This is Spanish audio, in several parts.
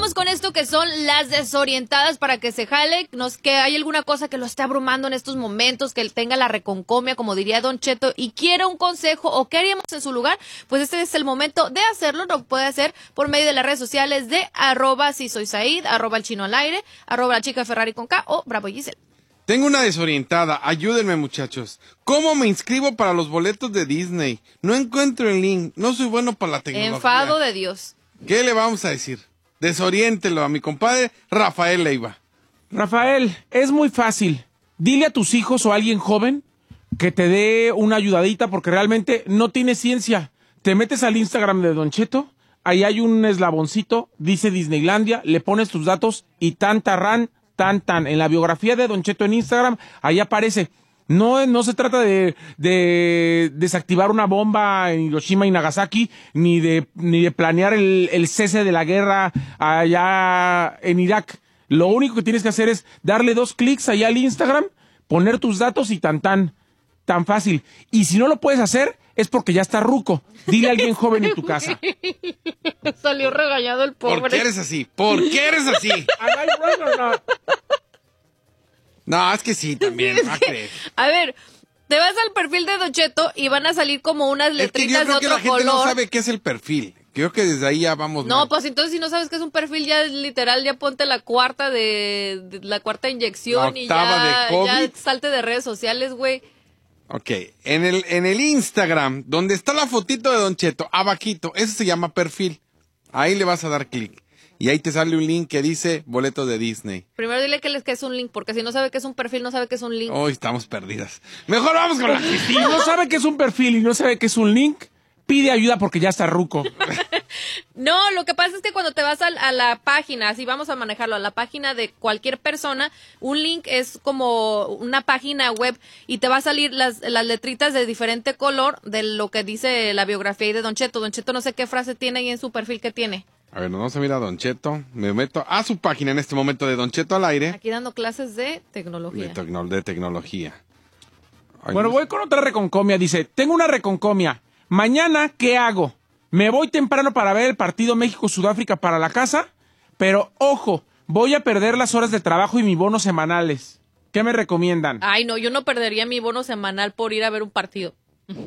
vamos con esto que son las desorientadas para que se jale, que hay alguna cosa que lo esté abrumando en estos momentos, que él tenga la reconcomia, como diría Don Cheto, y quiera un consejo o qué haríamos en su lugar, pues este es el momento de hacerlo. Lo puede hacer por medio de las redes sociales de @sisoysaid, @elchinoalaire, @lachicaferrari con K o Bravo Giselle. Tengo una desorientada, ayúdenme muchachos. ¿Cómo me inscribo para los boletos de Disney? No encuentro el link, no soy bueno para la tecnología. Enfado de Dios. ¿Qué le vamos a decir? Desoriéntelo a mi compadre Rafael Leiva. Rafael, es muy fácil. Dile a tus hijos o a alguien joven que te dé una ayudadita porque realmente no tiene ciencia. Te metes al Instagram de Don Cheto, ahí hay un eslaboncito, dice Disneylandia, le pones tus datos y tan. En la biografía de Don Cheto en Instagram, ahí aparece. No se trata de desactivar una bomba en Hiroshima y Nagasaki, ni de planear el cese de la guerra allá en Irak. Lo único que tienes que hacer es darle 2 clics allá al Instagram, poner tus datos y tan fácil. Y si no lo puedes hacer, es porque ya está ruco. Dile a alguien joven en tu casa. Salió regañado el pobre. ¿Por qué eres así? ¿Por qué eres así? No, es que sí, también. Sí, a ver, te vas al perfil de Don Cheto y van a salir como unas letritas de otro color. Yo creo que la gente no sabe qué es el perfil. Creo que desde ahí ya vamos No, mal. pues entonces si no sabes qué es un perfil, ya literal, ya ponte la cuarta la cuarta inyección y ya salte de redes sociales, güey. Ok, en el Instagram, donde está la fotito de Don Cheto, abajito, eso se llama perfil. Ahí le vas a dar clic. Y ahí te sale un link que dice boleto de Disney. Primero dile que es un link, porque si no sabe que es un perfil, no sabe que es un link. Hoy estamos perdidas. Mejor vamos con la Si no sabe que es un perfil y no sabe que es un link, pide ayuda porque ya está ruco. No, lo que pasa es que cuando te vas a la página, así vamos a manejarlo, a la página de cualquier persona, un link es como una página web y te va a salir las letritas de diferente color de lo que dice la biografía de Don Cheto. Don Cheto no sé qué frase tiene ahí en su perfil que tiene. A ver, nos vamos a mirar a Don Cheto. Me meto a su página en este momento de Don Cheto al aire. Aquí dando clases de tecnología. De tecnología. Ay, bueno, voy con otra reconcomia. Dice, tengo una reconcomia. Mañana, ¿qué hago? Me voy temprano para ver el partido México-Sudáfrica para la casa, pero ojo, voy a perder las horas de trabajo y mis bonos semanales. ¿Qué me recomiendan? Ay, no, yo no perdería mi bono semanal por ir a ver un partido.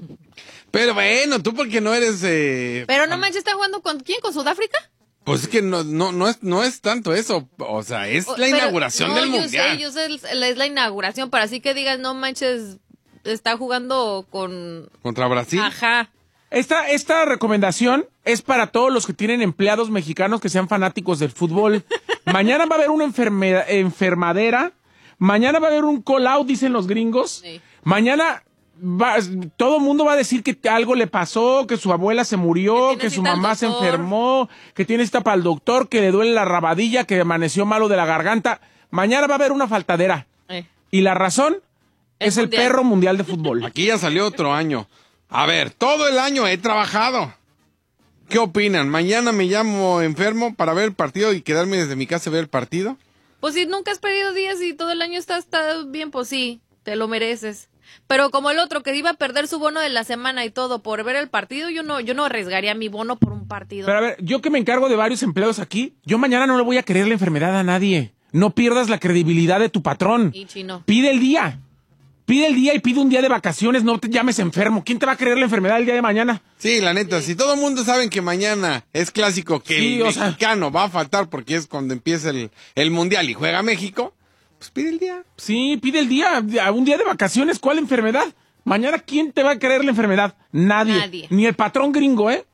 Pero bueno, tú porque no eres... Pero no manches, ¿está jugando con quién? ¿Con Sudáfrica? Pues es que no es tanto eso, o sea, es la inauguración del Mundial. Yo sé, es la inauguración, pero así que digas, no manches, está jugando ¿Contra Brasil? Ajá. Esta recomendación es para todos los que tienen empleados mexicanos que sean fanáticos del fútbol. Mañana va a haber una enfermadera, mañana va a haber un call out, dicen los gringos. Sí. Mañana todo el mundo va a decir que algo le pasó, que su abuela se murió, que su mamá se enfermó, que tiene cita para el doctor, que le duele la rabadilla, que amaneció malo de la garganta. Mañana va a haber una faltadera. Y la razón es el perro mundial de fútbol. Aquí ya salió otro año. A ver, todo el año he trabajado. ¿Qué opinan? ¿Mañana me llamo enfermo para ver el partido y quedarme desde mi casa a ver el partido? Pues si nunca has perdido días y todo el año está bien, pues sí, te lo mereces. Pero como el otro que iba a perder su bono de la semana y todo por ver el partido, yo no arriesgaría mi bono por un partido. Pero a ver, yo que me encargo de varios empleados aquí, yo mañana no le voy a querer la enfermedad a nadie. No pierdas la credibilidad de tu patrón. Y chino. Pide el día. Pide el día y pide un día de vacaciones, no te llames enfermo. ¿Quién te va a creer la enfermedad el día de mañana? Sí, la neta, si todo el mundo sabe que mañana es clásico, que el mexicano va a faltar porque es cuando empieza el Mundial y juega México, pues pide el día. Sí, pide el día, un día de vacaciones. ¿Cuál enfermedad? Mañana, ¿quién te va a creer la enfermedad? Nadie. Ni el patrón gringo, ¿eh?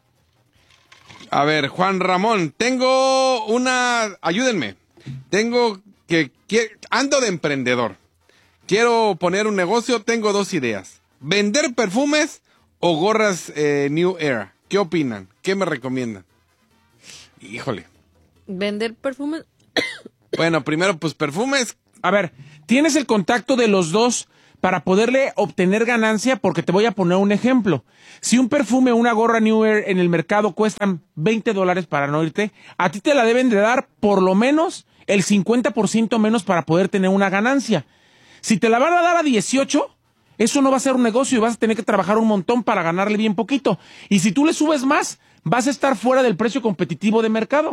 A ver, Juan Ramón, ayúdenme. Ando de emprendedor. Quiero poner un negocio, tengo 2 ideas. ¿Vender perfumes o gorras New Era? ¿Qué opinan? ¿Qué me recomiendan? Híjole. ¿Vender perfumes? Bueno, primero, pues perfumes. A ver, tienes el contacto de los dos para poderle obtener ganancia, porque te voy a poner un ejemplo. Si un perfume o una gorra New Era en el mercado cuestan $20 para no irte, a ti te la deben de dar por lo menos el 50% menos para poder tener una ganancia. Si te la van a dar a 18, eso no va a ser un negocio y vas a tener que trabajar un montón para ganarle bien poquito. Y si tú le subes más, vas a estar fuera del precio competitivo de mercado.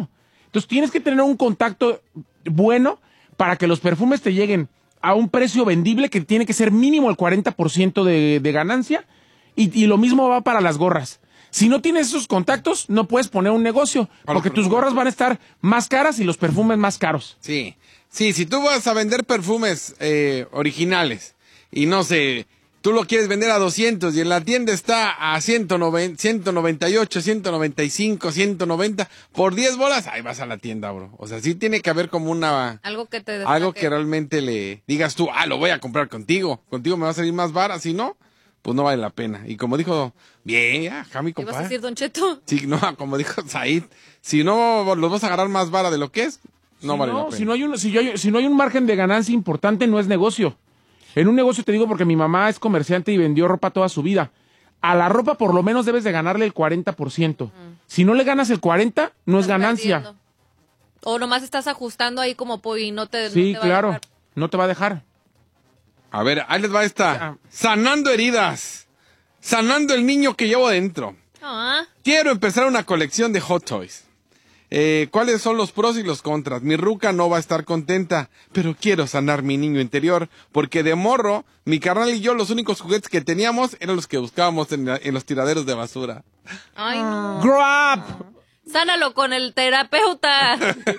Entonces tienes que tener un contacto bueno para que los perfumes te lleguen a un precio vendible que tiene que ser mínimo el 40% de ganancia y lo mismo va para las gorras. Si no tienes esos contactos, no puedes poner un negocio porque tus gorras van a estar más caras y los perfumes más caros. Sí, si tú vas a vender perfumes originales y no sé, tú lo quieres vender a 200 y en la tienda está a 190, 198, 195, 190, por 10 bolas, ahí vas a la tienda, bro. O sea, sí tiene que haber como algo que te algo que realmente le digas tú, lo voy a comprar contigo me va a salir más barato, si no, pues no vale la pena. Y como dijo, bien, acá mi ¿Qué vas a compadre. decir, Don Cheto? Sí, no, como dijo Said, si no los vas a agarrar más vara de lo que es, no vale la pena. Si no hay un margen de ganancia importante, no es negocio. En un negocio te digo porque mi mamá es comerciante y vendió ropa toda su vida. A la ropa por lo menos debes de ganarle el 40%. Si no le ganas el 40%, no es ganancia. Perdiendo. O nomás estás ajustando ahí como y no te Sí, no te va a claro, dejar. no te va a dejar. A ver, ahí les va esta. Sanando heridas. Sanando el niño que llevo dentro. Ah, Quiero empezar una colección de Hot Toys. ¿Cuáles son los pros y los contras? Mi ruca no va a estar contenta, pero quiero sanar mi niño interior, porque de morro, mi carnal y yo los únicos juguetes que teníamos eran los que buscábamos en los tiraderos de basura. ay, no. Grow up. Sánalo con el terapeuta.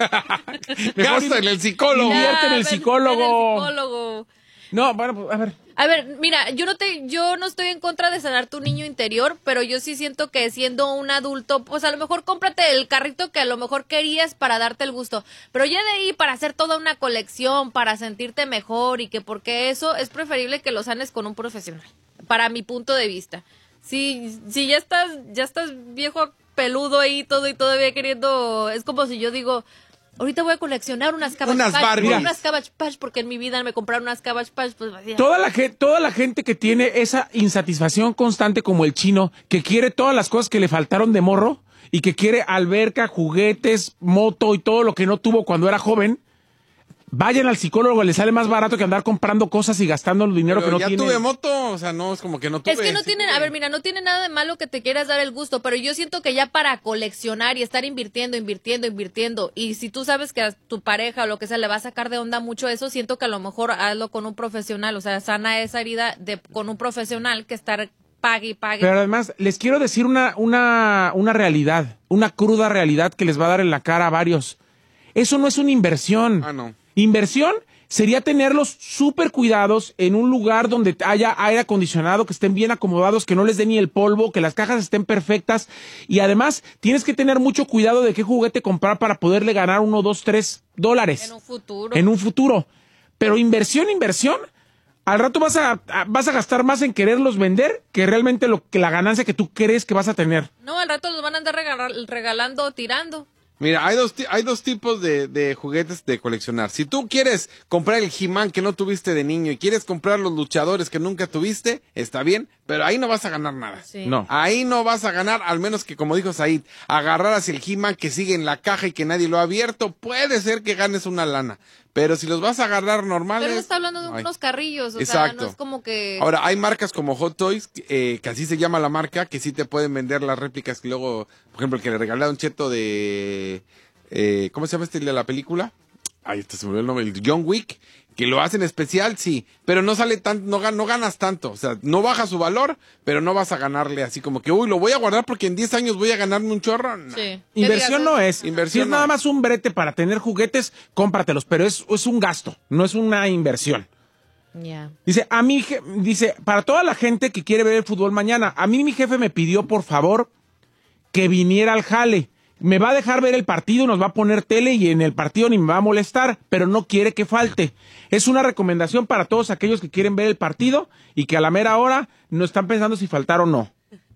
Gasta en el psicólogo. Invierte en el Ya, psicólogo. en el psicólogo. No, bueno, pues, a ver. A ver, mira, yo no estoy en contra de sanar tu niño interior, pero yo sí siento que siendo un adulto, pues a lo mejor cómprate el carrito que a lo mejor querías para darte el gusto, pero ya de ahí para hacer toda una colección, para sentirte mejor y que porque eso es preferible que lo sanes con un profesional, para mi punto de vista. Si ya estás viejo peludo ahí todo y todavía queriendo, es como si yo digo, ahorita voy a coleccionar unas Cabbage Unas Patch, Barbies. unas Cabbage Patch, porque en mi vida me compraron unas Cabbage Patch, pues vaya. Toda la gente que tiene esa insatisfacción constante como el chino, que quiere todas las cosas que le faltaron de morro y que quiere alberca, juguetes, moto y todo lo que no tuvo cuando era joven, vayan al psicólogo, le sale más barato que andar comprando cosas y gastando el dinero Pero que no ya tiene. tuve moto, o sea, no es como que no tuve. Es que no sí tienen, tuve. a ver, mira, no tiene nada de malo que te quieras dar el gusto, pero yo siento que ya para coleccionar y estar invirtiendo, y si tú sabes que a tu pareja o lo que sea le va a sacar de onda mucho eso, siento que a lo mejor hazlo con un profesional, o sea, sana esa herida con un profesional que estar pague y pague. Pero además, les quiero decir una realidad, una cruda realidad que les va a dar en la cara a varios. Eso no es una inversión. Ah, no. Inversión sería tenerlos súper cuidados en un lugar donde haya aire acondicionado, que estén bien acomodados, que no les dé ni el polvo, que las cajas estén perfectas. Y además, tienes que tener mucho cuidado de qué juguete comprar para poderle ganar $1, $2, $3. En un futuro. En un futuro. Pero inversión, al rato vas a gastar más en quererlos vender que realmente la ganancia que tú crees que vas a tener. No, al rato los van a andar regalando o tirando. Mira, hay dos tipos de juguetes de coleccionar. Si tú quieres comprar el He-Man que no tuviste de niño y quieres comprar los luchadores que nunca tuviste, está bien, pero ahí no vas a ganar nada. Sí. No. Ahí no vas a ganar, al menos que, como dijo Said, agarraras el He-Man que sigue en la caja y que nadie lo ha abierto, puede ser que ganes una lana. Pero si los vas a agarrar normales... Pero no está hablando de ay. unos carrillos, o Exacto. sea, no es como que... Ahora, hay marcas como Hot Toys, que así se llama la marca, que sí te pueden vender las réplicas que luego, por ejemplo, el que le regalaron Cheto de... ¿cómo se llama este de la película? Ay, se me olvidó el nombre, el John Wick, que lo hacen especial, sí, pero no sale tanto, no ganas tanto, o sea, no baja su valor, pero no vas a ganarle así como que, uy, lo voy a guardar porque en 10 años voy a ganarme un chorro. No. Sí. Inversión no es. Inversión Si es no nada es. más un brete para tener juguetes, cómpratelos, pero es un gasto, no es una inversión. Ya. Dice, para toda la gente que quiere ver el fútbol mañana, a mí mi jefe me pidió, por favor, que viniera al jale. Me va a dejar ver el partido, nos va a poner tele y en el partido ni me va a molestar, pero no quiere que falte. Es una recomendación para todos aquellos que quieren ver el partido y que a la mera hora no están pensando si faltar o no.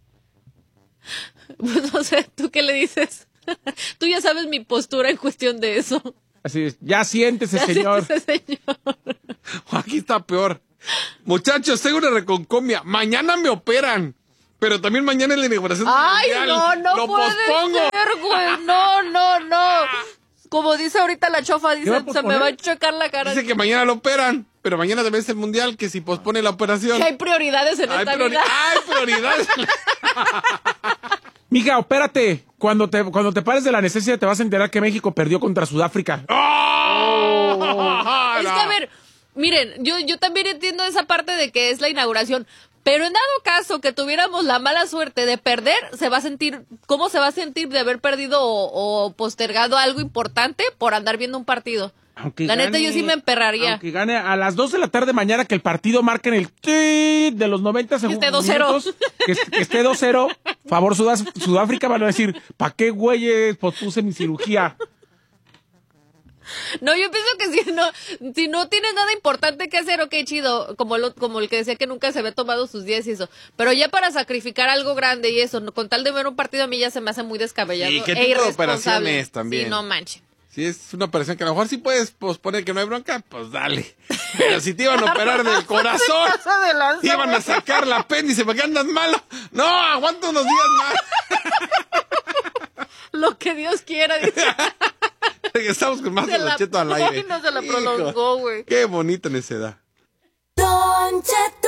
Pues no sé, ¿tú qué le dices? Tú ya sabes mi postura en cuestión de eso. Así es, ya siéntese, señor. Siéntese, señor. Aquí está peor. Muchachos, tengo una reconcomia. Mañana me operan. Pero también mañana es la inauguración del Ay, mundial. no Lo puede pospongo. ser, güey. No. Como dice ahorita la chofa, dice, va a se posponer? me va a chocar la cara. Dice que mañana lo operan. Pero mañana también es el mundial, que si pospone la operación. Que hay prioridades en esta vida. Hay prioridades. Mija, opérate. Cuando te pares de la anestesia te vas a enterar que México perdió contra Sudáfrica. ¡Oh! Es que, a ver, miren, yo también entiendo esa parte de que es la inauguración, pero en dado caso que tuviéramos la mala suerte de perder, ¿cómo se va a sentir de haber perdido o postergado algo importante por andar viendo un partido? Neta, yo sí me emperraría. Aunque gane a las 2 de la tarde mañana, que el partido marque en el de los 90 segundos. Que esté 2-0. Que esté 2-0. Favor Sudáfrica, van a decir, ¿pa' qué güeyes pospuse mi cirugía? No, yo pienso que si no tienes nada importante que hacer, ok, chido, como el que decía que nunca se había tomado sus días y eso, pero ya para sacrificar algo grande y eso, con tal de ver un partido a mí ya se me hace muy descabellado ¿Y qué e tipo de irresponsable. operaciones también? Sí, no manchen. Si es una operación que a lo mejor sí puedes posponer que no hay bronca, pues dale. Pero si te iban a operar del corazón, te iban a sacar la apéndice porque andas malo. No, aguanta unos días más. Lo que Dios quiera, dice. Regresamos con más de Don Cheto al aire. Ay, no se la prolongó, güey. Qué bonita necedad. Don Cheto.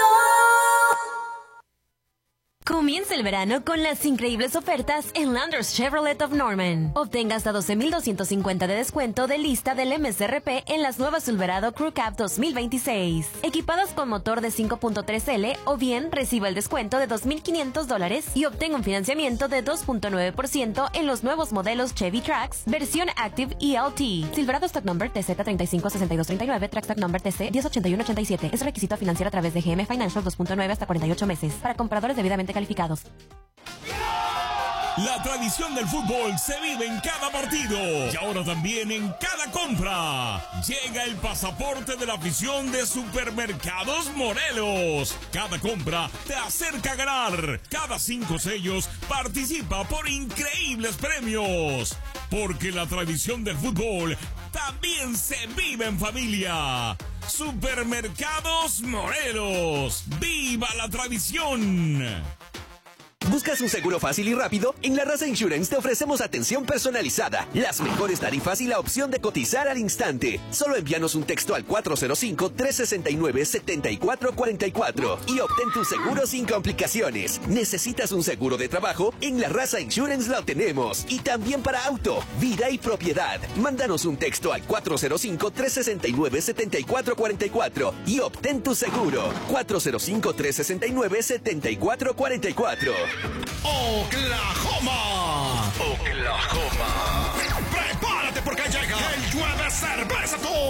Comienza el verano con las increíbles ofertas en Landers Chevrolet of Norman. Obtenga hasta $12,250 de descuento de lista del MSRP en las nuevas Silverado Crew Cab 2026. Equipadas con motor de 5.3L o bien reciba el descuento de $2,500 y obtenga un financiamiento de 2.9% en los nuevos modelos Chevy Trax, versión Active ELT. Silverado Stock Number TZ356239, Track Stock Number TC 108187. Es requisito financiar a través de GM Financial 2.9 hasta 48 meses. Para compradores debidamente calificados. La tradición del fútbol se vive en cada partido y ahora también en cada compra. Llega el pasaporte de la afición de Supermercados Morelos. Cada compra te acerca a ganar. Cada 5 sellos participa por increíbles premios. Porque la tradición del fútbol también se vive en familia. Supermercados Morelos. ¡Viva la tradición! ¿Buscas un seguro fácil y rápido? En La Raza Insurance te ofrecemos atención personalizada, las mejores tarifas y la opción de cotizar al instante. Solo envíanos un texto al 405-369-7444 y obtén tu seguro sin complicaciones. ¿Necesitas un seguro de trabajo? En La Raza Insurance lo tenemos. Y también para auto, vida y propiedad. Mándanos un texto al 405-369-7444 y obtén tu seguro. 405-369-7444. Oklahoma. Prepárate porque llega el Llueve Cerveza Tour.